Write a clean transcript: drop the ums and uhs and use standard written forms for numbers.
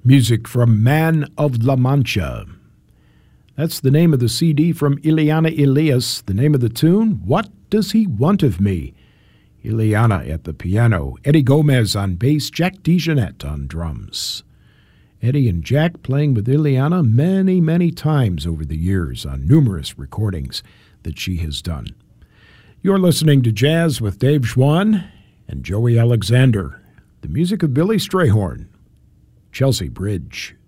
Music from Man of La Mancha. That's the name of the CD from Ileana Elias. The name of the tune, What Does He Want of Me? Ileana at the piano, Eddie Gomez on bass, Jack DeJohnette on drums. Eddie and Jack playing with Ileana many, many times over the years on numerous recordings that she has done. You're listening to Jazz with Dave Schwann and Joey Alexander. The music of Billy Strayhorn. Chelsea Bridge.